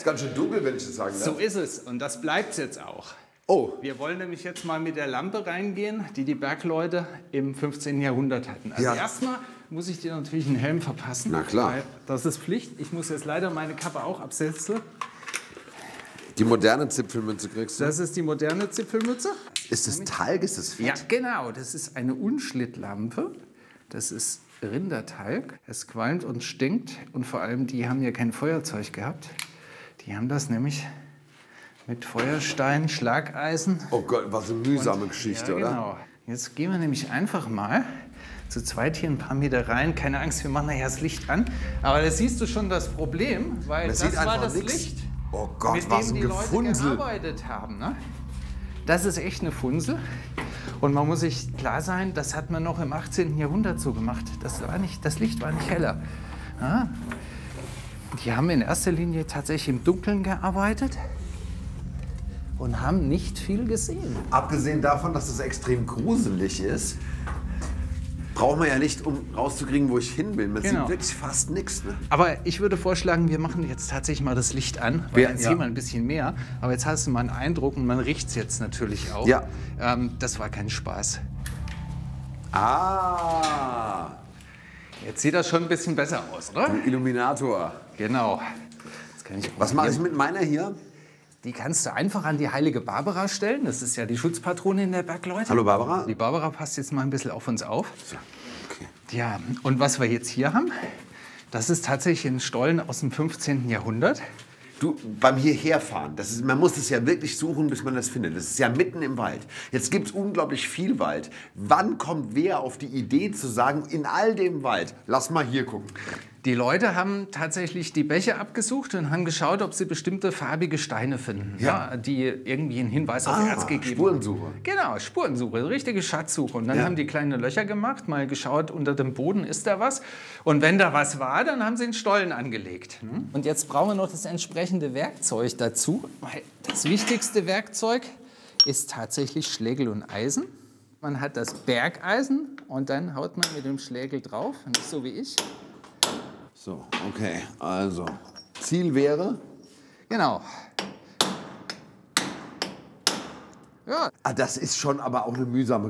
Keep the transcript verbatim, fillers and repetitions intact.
Ist ganz schön dunkel, wenn ich das sagen darf. So ist es und das bleibt jetzt auch. Oh. Wir wollen nämlich jetzt mal mit der Lampe reingehen, die die Bergleute im fünfzehnten Jahrhundert hatten. Also ja. erstmal muss ich dir natürlich einen Helm verpassen. Na klar. Weil das ist Pflicht. Ich muss jetzt leider meine Kappe auch absetzen. Die moderne Zipfelmütze kriegst du? Das ist die moderne Zipfelmütze. Ist das Talg, ist das Fett? Ja, genau. Das ist eine Unschlittlampe. Das ist Rindertalg. Es qualmt und stinkt. Und vor allem, die haben ja kein Feuerzeug gehabt. Die haben das nämlich mit Feuerstein, Schlageisen. Oh Gott, was eine mühsame und, Geschichte, ja, oder? Genau. Jetzt gehen wir nämlich einfach mal zu zweit hier ein paar Meter rein. Keine Angst, wir machen nachher das Licht an. Aber da siehst du schon das Problem, weil Man das sieht war einfach das nix. Licht, Oh Gott, mit was dem ein die Leute Gefunsel. gearbeitet haben. Ne? Das ist echt eine Funsel. Und man muss sich klar sein, das hat man noch im achtzehnten Jahrhundert so gemacht. Das, war nicht, das Licht war nicht heller. Ja? Die haben in erster Linie tatsächlich im Dunkeln gearbeitet und haben nicht viel gesehen. Abgesehen davon, dass es extrem gruselig ist, braucht man ja nicht, um rauszukriegen, wo ich hin will. Man Genau. sieht wirklich fast nichts. Ne? Aber ich würde vorschlagen, wir machen jetzt tatsächlich mal das Licht an, weil Ja, dann ja. sehen wir ein bisschen mehr. Aber jetzt hast du mal einen Eindruck und man riecht es jetzt natürlich auch. Ja. Ähm, das war kein Spaß. Ah, Jetzt sieht das schon ein bisschen besser aus, oder? ein Illuminator. Genau. Jetzt kann ich Was mache ich probieren. mit meiner hier? Die kannst du einfach an die heilige Barbara stellen. Das ist ja die Schutzpatronin der Bergleute. Hallo Barbara. Die Barbara passt jetzt mal ein bisschen auf uns auf. So, okay. Ja, und was wir jetzt hier haben, das ist tatsächlich ein Stollen aus dem fünfzehnten Jahrhundert. Du, beim Hierherfahren, das ist, man muss es ja wirklich suchen, bis man das findet. Das ist ja mitten im Wald. Jetzt gibt es unglaublich viel Wald. Wann kommt wer auf die Idee zu sagen, in all dem Wald, lass mal hier gucken? Die Leute haben tatsächlich die Bäche abgesucht und haben geschaut, ob sie bestimmte farbige Steine finden, Ja. ja, die irgendwie einen Hinweis auf Ah, Erz gegeben Spurensuche. haben. Genau, Spurensuche, richtige Schatzsuche. Und dann Ja. haben die kleine Löcher gemacht, mal geschaut, unter dem Boden ist da was. Und wenn da was war, dann haben sie einen Stollen angelegt. Und jetzt brauchen wir noch das entsprechende Werkzeug dazu. Weil das wichtigste Werkzeug ist tatsächlich Schlägel und Eisen. Man hat das Bergeisen und dann haut man mit dem Schlägel drauf, nicht so wie ich. So, okay, also Ziel wäre, Genau. Ja. ah, das ist schon aber auch eine mühsame